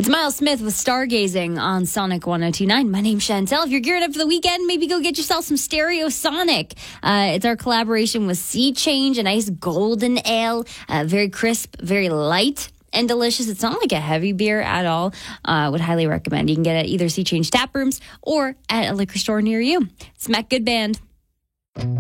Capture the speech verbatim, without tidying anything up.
It's Miles Smith with Stargazing on Sonic one oh two point nine. My name's Chantel. If you're gearing up for the weekend, maybe go get yourself some Stereo Sonic. Uh, it's our collaboration with Sea Change, a nice golden ale, uh, very crisp, very light and delicious. It's not like a heavy beer at all. I uh, would highly recommend. You can get it at either Sea Change tap rooms or at a liquor store near you. Smack Good Band.